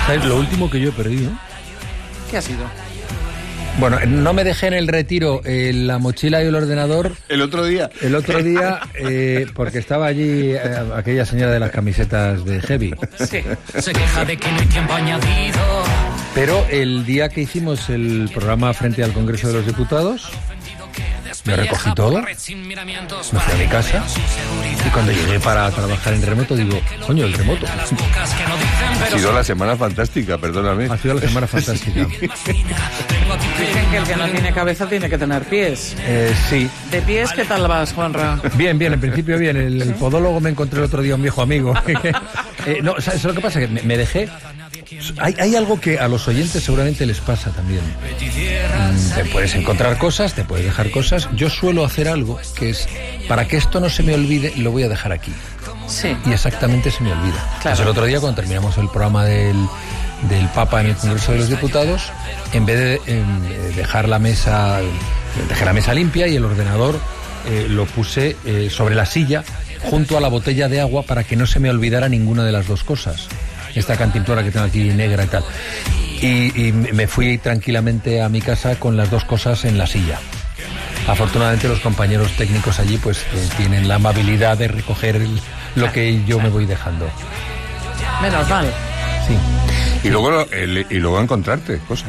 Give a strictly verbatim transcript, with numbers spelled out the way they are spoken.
¿Sabes lo último que yo he perdido? ¿Qué ha sido? Bueno, no me dejé en el retiro eh, la mochila y el ordenador. ¿El otro día? El otro día, eh, porque estaba allí eh, aquella señora de las camisetas de Heavy. Sí. Se queja de que no hay tiempo añadido. Pero el día que hicimos el programa frente al Congreso de los Diputados, me recogí todo, me fui a mi casa y cuando llegué para trabajar en remoto digo, coño, el remoto. Ha sido la semana fantástica, perdóname. Ha sido la semana fantástica. Dicen que el que no tiene cabeza tiene que tener pies. Eh, sí. ¿De pies qué tal vas, Juanra? Bien, bien, en principio bien. El, el podólogo me encontré el otro día un viejo amigo. eh, no, ¿sabes lo que pasa? Que me, me dejé... Hay, hay algo que a los oyentes seguramente les pasa también. Mm, te puedes encontrar cosas, te puedes dejar cosas. Yo suelo hacer algo que es, para que esto no se me olvide, lo voy a dejar aquí. Sí. Y exactamente se me olvida. Claro. Pues el otro día, cuando terminamos el programa del, del Papa en el Congreso de los Diputados, en vez de eh, dejar la mesa, dejé la mesa limpia y el ordenador eh, lo puse eh, sobre la silla, junto a la botella de agua, para que no se me olvidara ninguna de las dos cosas. Esta cantimplora que tengo aquí negra y tal. Y, y me fui tranquilamente a mi casa con las dos cosas en la silla. Afortunadamente los compañeros técnicos allí pues eh, tienen la amabilidad de recoger el, lo que yo me voy dejando. Menos mal. Sí. Y luego, el, y luego encontrarte cosas.